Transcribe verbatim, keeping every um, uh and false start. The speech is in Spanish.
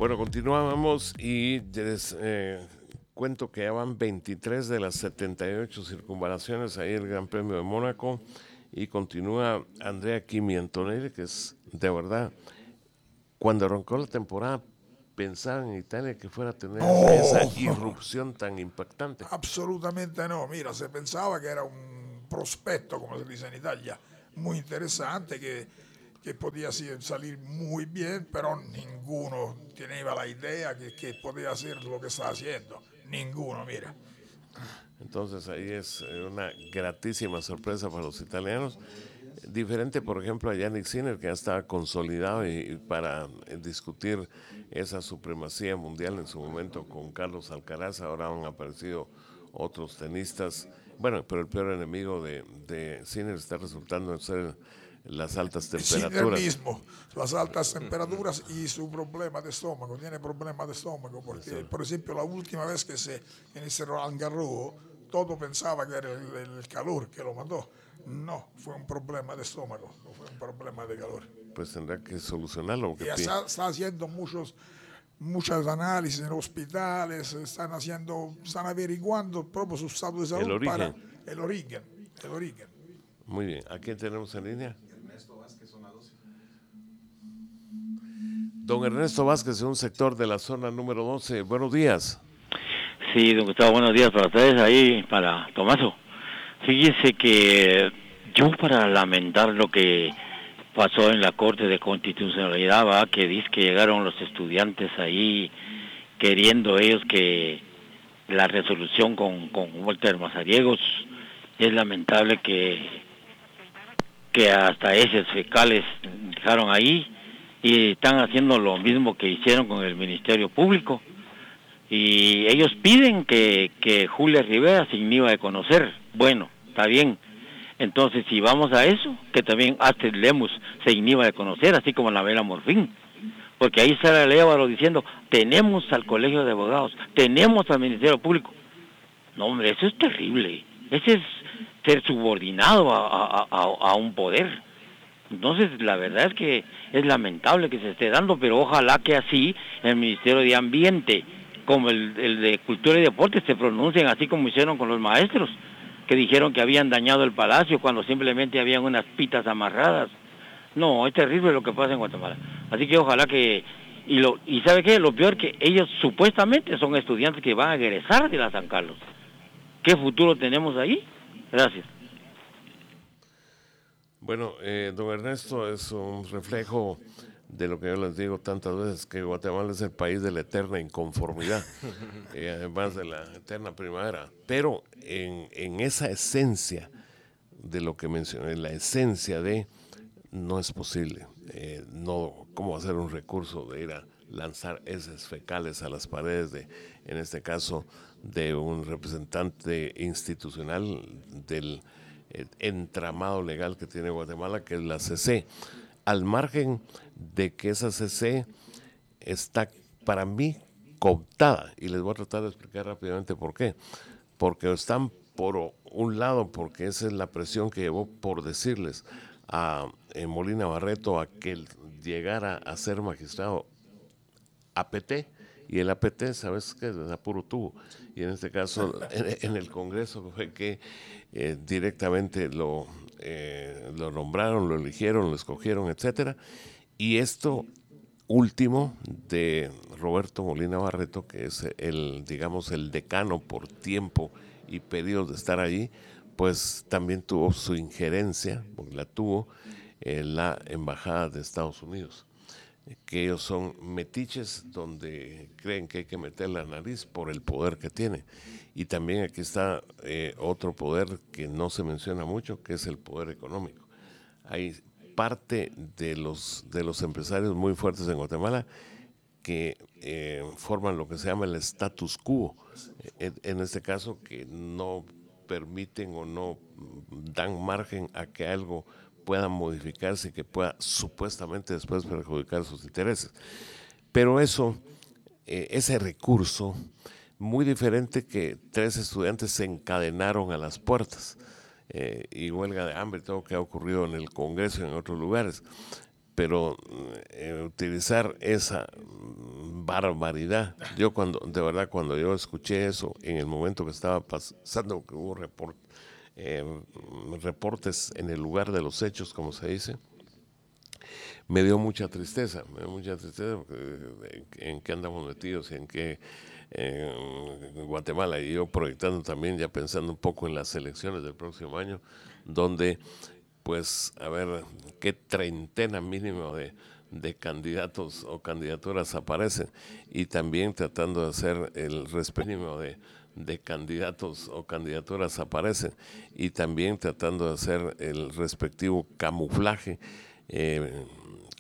Bueno, continuamos y les eh, cuento que ya van veintitrés de las setenta y ocho circunvalaciones ahí el Gran Premio de Mónaco y continúa Andrea Kimi Antonelli, que es de verdad, cuando arrancó la temporada pensaba en Italia que fuera a tener esa No, irrupción tan impactante. absolutamente no. Mira, se pensaba que era un prospecto, como se dice en Italia, muy interesante, que, que podía salir muy bien, pero ninguno tenía la idea que, que podía hacer lo que está haciendo. Ninguno, mira. Entonces ahí es eh, una gratísima sorpresa para los italianos. Diferente, por ejemplo, a Yannick Sinner, que ya estaba consolidado y, y para eh, discutir esa supremacía mundial en su momento con Carlos Alcaraz. Ahora han aparecido otros tenistas. Bueno, pero el peor enemigo de, de Sinner está resultando ser las altas Sin el temperaturas. mismo, las altas temperaturas y su problema de estómago. Tiene problema de estómago porque, Eso. por ejemplo, la última vez que se en ese Roland Garros, todo pensaba que era el, el calor que lo mandó. No, fue un problema de estómago, no fue un problema de calor. Pues tendrá que solucionarlo. Y Porque ya pi- está, está haciendo muchos muchos análisis en hospitales, están haciendo, están averiguando proprio su estado de el salud para origen. el origen, el origen. Muy bien. ¿A quién tenemos en línea? Don Ernesto Vázquez, de un sector de la zona número doce. Buenos días. Sí, don Gustavo, buenos días para ustedes ahí, para Tomaso. Fíjese que yo para lamentar lo que pasó en la Corte de Constitucionalidad, va, que dice que llegaron los estudiantes ahí queriendo ellos que la resolución con, con Walter Mazariegos, es lamentable que, que hasta esos fecales dejaron ahí y están haciendo lo mismo que hicieron con el Ministerio Público. Y ellos piden que, que Julia Rivera se inhiba de conocer. Bueno, está bien. Entonces, si vamos a eso, que también Astrid Lemus se inhiba de conocer, así como la Vela Morfín. Porque ahí sale Lévaro diciendo, tenemos al Colegio de Abogados, tenemos al Ministerio Público. No, hombre, eso es terrible. Ese es ser subordinado a, a, a, a un poder. Entonces, la verdad es que es lamentable que se esté dando, pero ojalá que así el Ministerio de Ambiente, como el, el de Cultura y Deportes, se pronuncien así como hicieron con los maestros, que dijeron que habían dañado el palacio cuando simplemente habían unas pitas amarradas. No, es terrible lo que pasa en Guatemala. Así que ojalá que... Y, lo, y ¿sabe qué? Lo peor que ellos supuestamente son estudiantes que van a egresar de la San Carlos. ¿Qué futuro tenemos ahí? Gracias. Bueno, eh, don Ernesto, es un reflejo de lo que yo les digo tantas veces, que Guatemala es el país de la eterna inconformidad, eh, además de la eterna primavera. Pero en, en esa esencia de lo que mencioné, la esencia de no es posible, eh, no, ¿cómo hacer un recurso de ir a lanzar heces fecales a las paredes de, en este caso, de un representante institucional del eh, entramado legal que tiene Guatemala, que es la C C, al margen de que esa C C está para mí cooptada, y les voy a tratar de explicar rápidamente por qué. Porque están por un lado, porque esa es la presión que llevó, por decirles, a eh, Molina Barreto a que él llegara a ser magistrado A P T, y el A P T, ¿sabes qué? Es a puro tubo. Y en este caso, en, en el Congreso fue que eh, directamente lo, eh, lo nombraron, lo eligieron, lo escogieron, etcétera. Y esto último de Roberto Molina Barreto, que es el, digamos, el decano por tiempo y periodos de estar allí, pues también tuvo su injerencia, porque la tuvo en la Embajada de Estados Unidos, que ellos son metiches donde creen que hay que meter la nariz por el poder que tiene. Y también aquí está eh, otro poder que no se menciona mucho, que es el poder económico. Hay parte de los, de los empresarios muy fuertes en Guatemala que eh, forman lo que se llama el status quo, en, en este caso que no permiten o no dan margen a que algo pueda modificarse y que pueda supuestamente después perjudicar sus intereses. Pero eso, eh, ese recurso, muy diferente que tres estudiantes se encadenaron a las puertas, eh, y huelga de hambre, todo lo que ha ocurrido en el Congreso y en otros lugares. Pero eh, utilizar esa barbaridad. Yo cuando, de verdad, cuando yo escuché eso, en el momento que estaba pasando, que hubo report, eh, reportes en el lugar de los hechos, como se dice, me dio mucha tristeza, me dio mucha tristeza porque en qué andamos metidos, en qué eh, en Guatemala, y yo proyectando también, ya pensando un poco en las elecciones del próximo año, donde, pues, a ver, qué treintena mínimo de, de candidatos o candidaturas aparecen, y también tratando de hacer el respeto mínimo de, de candidatos o candidaturas aparecen, y también tratando de hacer el respectivo camuflaje, eh,